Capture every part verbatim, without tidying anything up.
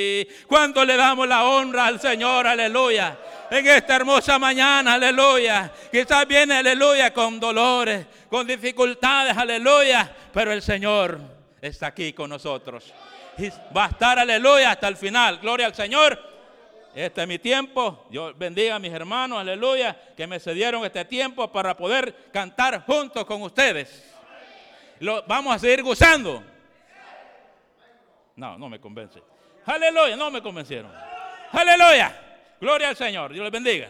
¿Cuánto le damos la honra al Señor? Aleluya. En esta hermosa mañana, aleluya. Quizás viene, aleluya, con dolores, con dificultades, aleluya. Pero el Señor está aquí con nosotros. Y va a estar, aleluya, hasta el final. Gloria al Señor. Este es mi tiempo. Dios bendiga a mis hermanos, aleluya, que me cedieron este tiempo para poder cantar juntos con ustedes. Lo, vamos a seguir gozando. No, no me convence. Aleluya, no me convencieron. Aleluya. Gloria al Señor. Dios les bendiga.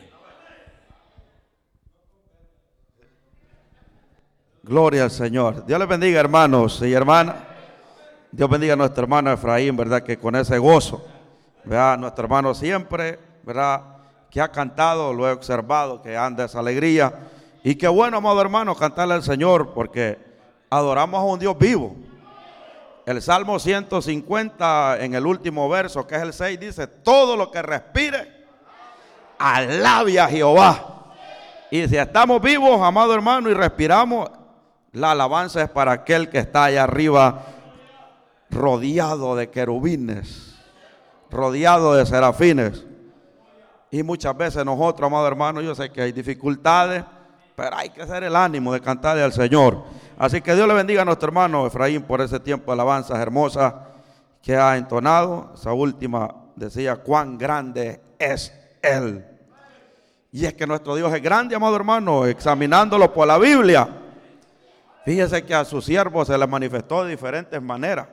Gloria al Señor. Dios les bendiga, hermanos y hermanas. Dios bendiga a nuestro hermano Efraín, ¿verdad? Que con ese gozo, ¿verdad? Nuestro hermano siempre, ¿verdad? Que ha cantado, lo he observado, que anda esa alegría. Y qué bueno, amado hermano, cantarle al Señor, porque adoramos a un Dios vivo. El Salmo ciento cincuenta, en el último verso, que es el seis, dice: todo lo que respire, alabe a Jehová. Y si estamos vivos, amado hermano, y respiramos, la alabanza es para aquel que está allá arriba, rodeado de querubines, rodeado de serafines. Y muchas veces nosotros, amado hermano, yo sé que hay dificultades, pero hay que hacer el ánimo de cantarle al Señor. Así que Dios le bendiga a nuestro hermano Efraín por ese tiempo de alabanzas hermosas que ha entonado. Esa última decía: cuán grande es Él. Y es que nuestro Dios es grande, amado hermano, examinándolo por la Biblia. Fíjese que a su siervo se le manifestó de diferentes maneras.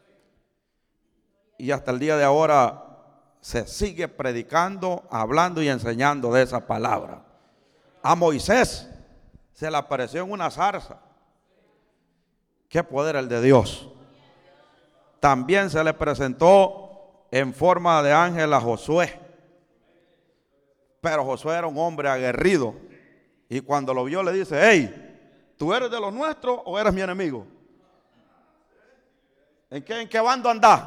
Y hasta el día de ahora se sigue predicando, hablando y enseñando de esa palabra. A Moisés se le apareció en una zarza. Qué poder el de Dios. También se le presentó en forma de ángel a Josué. Pero Josué era un hombre aguerrido. Y cuando lo vio le dice: hey, ¿tú eres de los nuestros o eres mi enemigo? ¿En qué, en qué bando andás?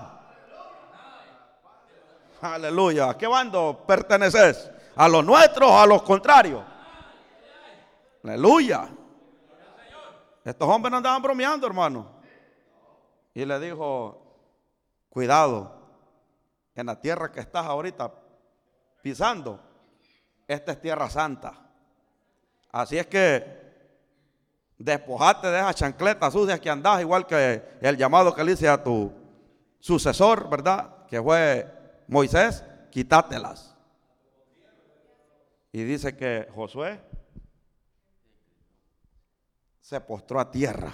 Aleluya. ¿A qué bando perteneces? ¿A los nuestros o a los contrarios? Aleluya. Estos hombres no andaban bromeando, hermano. Y le dijo: cuidado, en la tierra que estás ahorita pisando, esta es tierra santa. Así es que despojate de esas chancletas sucias que andás, igual que el llamado que le hice a tu sucesor, ¿verdad? Que fue Moisés, quítátelas. Y dice que Josué se postró a tierra.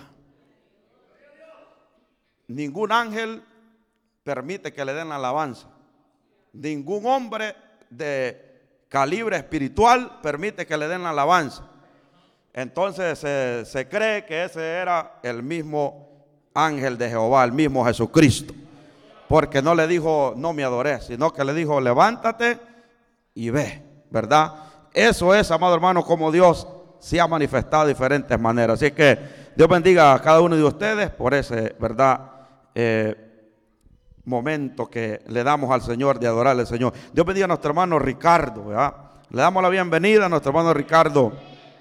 Ningún ángel permite que le den la alabanza. Ningún hombre de calibre espiritual permite que le den la alabanza. Entonces se, se cree que ese era el mismo ángel de Jehová, el mismo Jesucristo. Porque no le dijo: no me adoré, sino que le dijo: levántate y ve, ¿verdad? Eso es, amado hermano, como Dios se ha manifestado de diferentes maneras. Así que Dios bendiga a cada uno de ustedes por ese, ¿verdad? Eh, momento que le damos al Señor, de adorarle al Señor. Dios bendiga a nuestro hermano Ricardo, ¿verdad? Le damos la bienvenida a nuestro hermano Ricardo.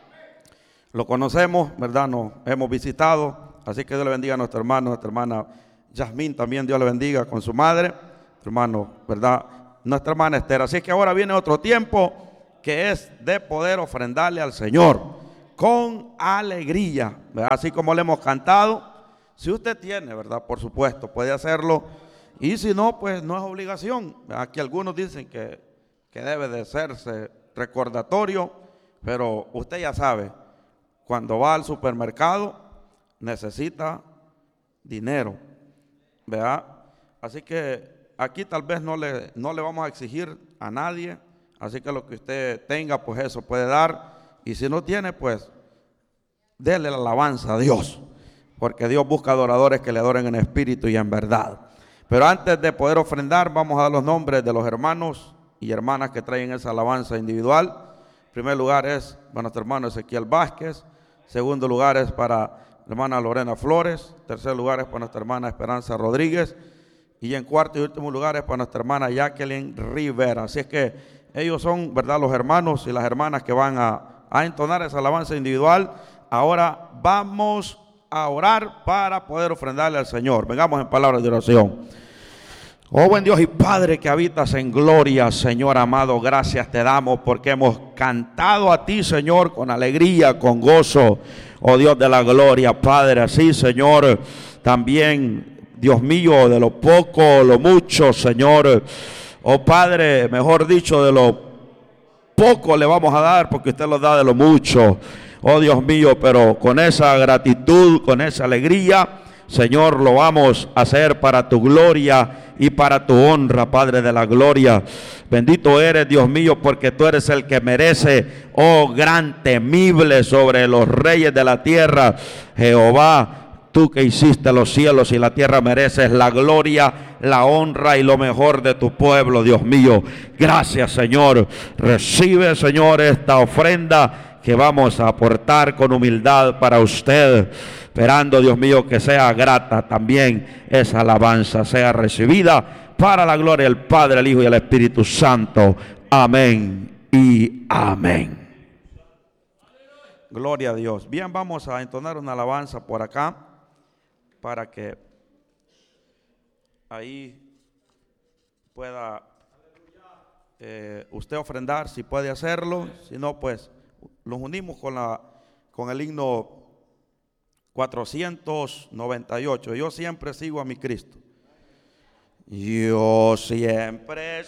Lo conocemos, ¿verdad? Nos hemos visitado. Así que Dios le bendiga a nuestro hermano, nuestra hermana Yasmín también. Dios le bendiga con su madre, hermano, ¿verdad? Nuestra hermana Esther. Así que ahora viene otro tiempo que es de poder ofrendarle al Señor con alegría, ¿verdad? Así como le hemos cantado. Si usted tiene, ¿verdad? Por supuesto, puede hacerlo. Y si no, pues no es obligación. Aquí algunos dicen que, que debe de hacerse recordatorio, pero usted ya sabe, cuando va al supermercado necesita dinero, ¿verdad? Así que aquí tal vez no le, no le vamos a exigir a nadie. Así que lo que usted tenga, pues eso puede dar. Y si no tiene, pues déle la alabanza a Dios. Porque Dios busca adoradores que le adoren en espíritu y en verdad. Pero antes de poder ofrendar, vamos a dar los nombres de los hermanos y hermanas que traen esa alabanza individual. En primer lugar es para nuestro hermano Ezequiel Vázquez. Segundo lugar es para la hermana Lorena Flores. Tercer lugar es para nuestra hermana Esperanza Rodríguez. Y en cuarto y último lugar es para nuestra hermana Jacqueline Rivera. Así es que ellos son, ¿verdad?, los hermanos y las hermanas que van a, a entonar esa alabanza individual. Ahora vamos a orar para poder ofrendarle al Señor. Vengamos en palabras de oración. Oh buen Dios y Padre que habitas en gloria, Señor amado, gracias te damos porque hemos cantado a ti, Señor, con alegría, con gozo, oh Dios de la gloria, Padre. Así, Señor, también, Dios mío, de lo poco, lo mucho, Señor, oh Padre, mejor dicho, de lo poco le vamos a dar porque usted lo da de lo mucho, oh Dios mío, pero con esa gratitud, con esa alegría, Señor, lo vamos a hacer para tu gloria y para tu honra, Padre de la gloria. Bendito eres, Dios mío, porque tú eres el que merece, oh gran temible sobre los reyes de la tierra. Jehová, tú que hiciste los cielos y la tierra, mereces la gloria, la honra y lo mejor de tu pueblo, Dios mío. Gracias, Señor. Recibe, Señor, esta ofrenda que vamos a aportar con humildad para usted, esperando, Dios mío, que sea grata también esa alabanza, sea recibida para la gloria del Padre, el Hijo y el Espíritu Santo. Amén y amén. Gloria a Dios. Bien, vamos a entonar una alabanza por acá para que ahí pueda eh, usted ofrendar, si puede hacerlo. Si no, pues nos unimos con la con el himno cuatrocientos noventa y ocho. Yo siempre sigo a mi Cristo. Yo siempre